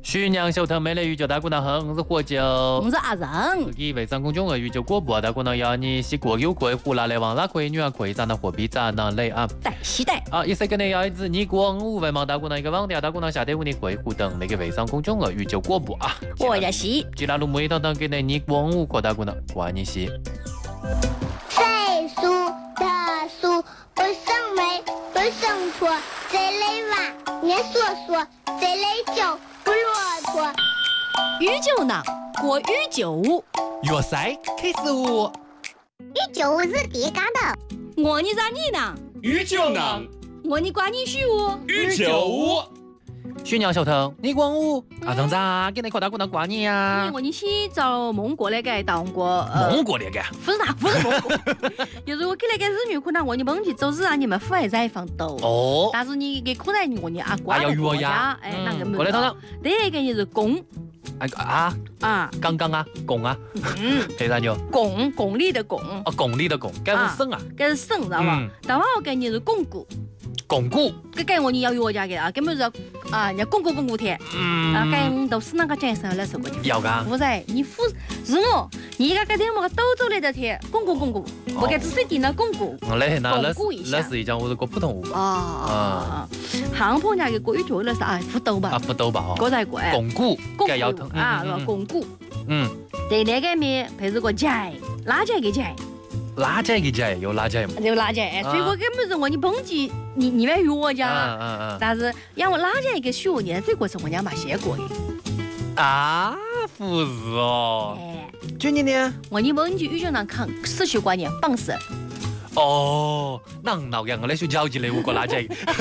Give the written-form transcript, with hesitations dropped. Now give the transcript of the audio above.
徐娘小腾美丽宇宙大姑娘好，我是火酒， 我是阿仁。 以微商公众号宇宙广播大姑娘要你是国有贵湖拉来往拉贵女儿贵长的货币长那类啊。 对，是的。 啊，一些跟你要一支你广五为忙大姑娘一个网调大姑娘下底屋你贵湖等那个微商公众号宇宙广播啊。 我也是。 吉拉路每当当给你广五扩大姑娘关你是。 岁数的数不胜美，不胜错，这类娃年说说，这类酒不啰嗦。 宇宙呢？过宇宙舞。 粤赛开始舞。 宇宙是第干的。 我你咋你呢？ 宇宙呢？ 我你关你虚舞。 宇宙舞。 徐娘小腾，你广五阿张咋给你扩大姑娘关你呀？ 我你去找蒙古那个到过蒙古那个？ 不是蒙古，就是我给那个日语可能我你蒙去走日啊，你们户外在放斗。 哦。 但是你给可能我你啊关了国家，哎，那个没有。 过来，汤。 第一个就是公。 刚刚啊，公啊，黑啥牛？ 公里的公。 哦，公里的公，这是省啊。 这是省，知道吧？然后个你是巩固。 巩固。 这我你要约家的啊，根本是啊，要巩固铁。啊，这都是那个健身来说过的。 要噶。 不是，你是我，你个这点么个都走来的铁，巩固，我给只是定了巩固。 那巩固一下。 那是一讲我是个普通话。 啊。杭州人家个国语叫的是啊，福斗吧。 啊，福斗吧哈。 过在过。 巩固。 要疼啊，巩固。对那个面，配是个菜，辣椒个菜。 辣椒个菜有辣椒吗？ 有辣椒，所以我根本是我你蹦极，你们约家，但是让我辣椒一个学年，这个是我娘没学过的。 啊，不是哦。就你呢？ 我你蹦极宇宙上看4学观念，棒死。 哦，那我来学交际的，我过辣椒。